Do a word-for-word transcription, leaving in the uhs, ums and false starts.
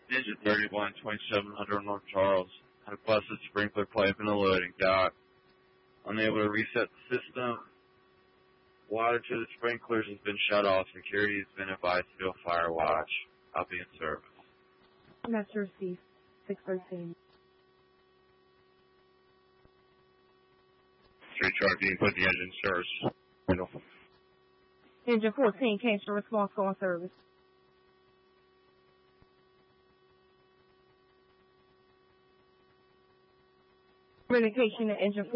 Engine thirty-one, twenty-seven hundred North Charles. Had a busted sprinkler pipe in a loading dock. Unable to reset the system. Water to the sprinklers has been shut off. Security has been advised to do a fire watch. I'll be in service. Master C, six thirteen. Street truck, you can put the engine service. Window. Engine fourteen, cancel response call service. Communication to engine